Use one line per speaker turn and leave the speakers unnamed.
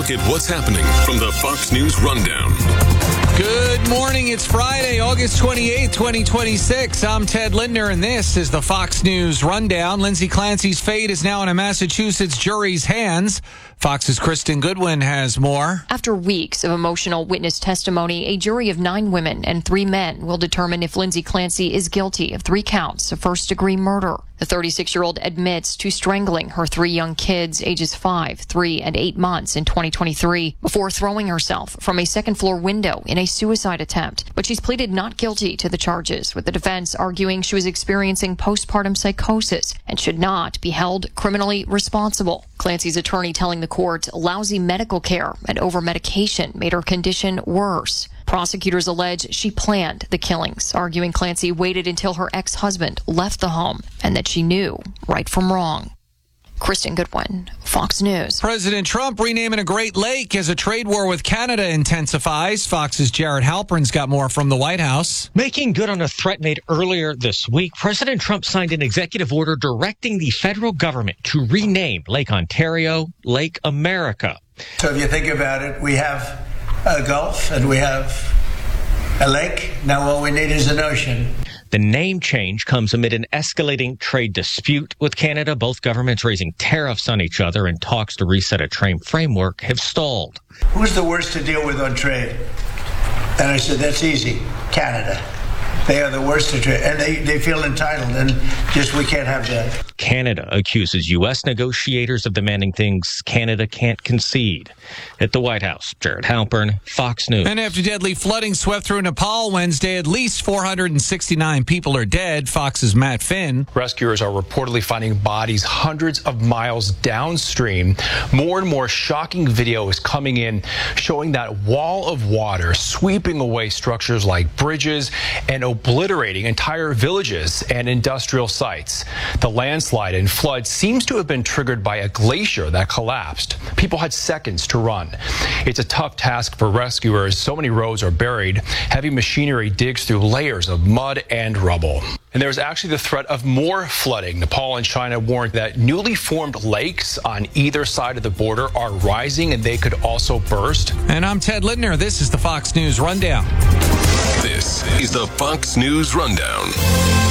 look at what's happening from the Fox News Rundown.
Good morning. It's Friday, August 28th, 2026. I'm Ted Lindner, and this is the Fox News Rundown. Lindsay Clancy's fate is now in a Massachusetts jury's hands. Fox's Kristen Goodwin has more.
After weeks of emotional witness testimony, a jury of 9 women and 3 men will determine if Lindsay Clancy is guilty of 3 counts of first-degree murder. The 36-year-old admits to strangling her 3 young kids, ages 5, 3, and 8 months in 2023, before throwing herself from a second-floor window in a suicide attempt. But she's pleaded not guilty to the charges, with the defense arguing she was experiencing postpartum psychosis and should not be held criminally responsible. Clancy's attorney telling the court lousy medical care and over-medication made her condition worse. Prosecutors allege she planned the killings, arguing Clancy waited until her ex-husband left the home and that she knew right from wrong. Kristen Goodwin, Fox News.
President Trump renaming a Great Lake as a trade war with Canada intensifies. Fox's Jared Halpern's got more from the White House.
Making good on a threat made earlier this week, President Trump signed an executive order directing the federal government to rename Lake Ontario Lake America.
So if you think about it, we have a Gulf and we have a lake. Now all we need is an ocean.
The name change comes amid an escalating trade dispute with Canada. Both governments raising tariffs on each other, and talks to reset a trade framework have stalled.
Who's the worst to deal with on trade? And I said, that's easy, Canada. They are the worst to trade, and they feel entitled, and just we can't have that.
Canada accuses U.S. negotiators of demanding things Canada can't concede. At the White House, Jared Halpern, Fox News.
And after deadly flooding swept through Nepal Wednesday, at least 469 people are dead. Fox's Matt Finn.
Rescuers are reportedly finding bodies hundreds of miles downstream. More and more shocking video is coming in showing that wall of water sweeping away structures like bridges and obliterating entire villages and industrial sites. The landslide and flood seems to have been triggered by a glacier that collapsed. People had seconds to run. It's a tough task for rescuers. So many roads are buried. Heavy machinery digs through layers of mud and rubble. And there's actually the threat of more flooding. Nepal and China warned that newly formed lakes on either side of the border are rising and they could also burst.
And I'm Ted Lindner. This is the Fox News Rundown.
This is the Fox News Rundown.